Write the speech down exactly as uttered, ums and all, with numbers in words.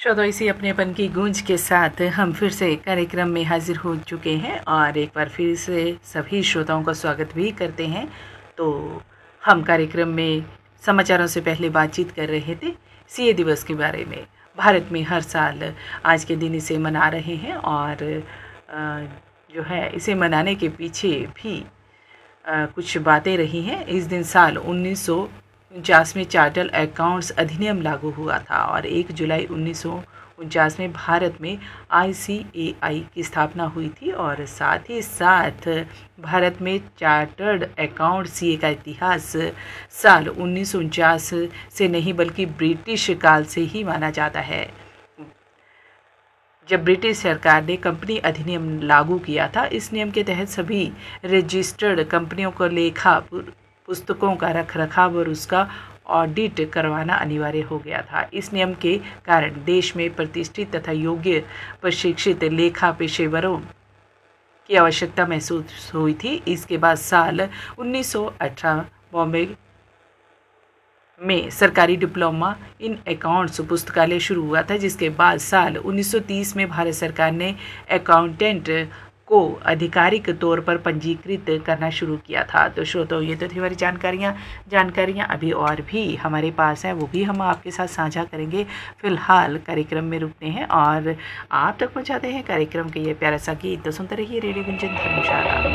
श्रोताओं, इसी अपनेपन की गूंज के साथ हम फिर से कार्यक्रम में हाजिर हो चुके हैं और एक बार फिर से सभी श्रोताओं का स्वागत भी करते हैं। तो हम कार्यक्रम में समाचारों से पहले बातचीत कर रहे थे सीए दिवस के बारे में। भारत में हर साल आज के दिन इसे मना रहे हैं और जो है इसे मनाने के पीछे भी कुछ बातें रही हैं। इस दिन साल उन्नीस सौ उनचास में चार्टर्ड अकाउंट्स अधिनियम लागू हुआ था और एक जुलाई उन्नीस सौ उनचास में भारत में आई सी ए आई की स्थापना हुई थी और साथ ही साथ भारत में चार्टर्ड अकाउंट सीए का इतिहास साल उन्नीस सौ उनचास से नहीं बल्कि ब्रिटिश काल से ही माना जाता है, जब ब्रिटिश सरकार ने कंपनी अधिनियम लागू किया था। इस नियम के तहत सभी रजिस्टर्ड कंपनियों को लेखा पुस्तकों का रख रखाव और उसका ऑडिट करवाना अनिवार्य हो गया था। इस नियम के कारण देश में प्रतिष्ठित तथा योग्य प्रशिक्षित लेखा पेशेवरों की आवश्यकता महसूस हुई थी। इसके बाद साल उन्नीस सौ अठारह बॉम्बे में सरकारी डिप्लोमा इन अकाउंट्स पुस्तकालय शुरू हुआ था, जिसके बाद साल उन्नीस सौ तीस में भारत सरकार ने अकाउंटेंट को आधिकारिक तौर पर पंजीकृत करना शुरू किया था। तो श्रोताओं, ये तो थी हमारी जानकारियाँ जानकारियाँ अभी और भी हमारे पास हैं, वो भी हम आपके साथ साझा करेंगे। फिलहाल कार्यक्रम में रुकते हैं और आप तक पहुँचाते हैं कार्यक्रम के ये प्यारा सा गीत। तो सुनते रहिए रेडियो गुंजन धर्मशाला।